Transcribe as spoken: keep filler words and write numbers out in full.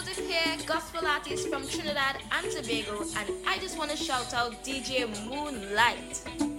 Joseph here, gospel artist from Trinidad and Tobago, and I just want to shout out D J Moonlight.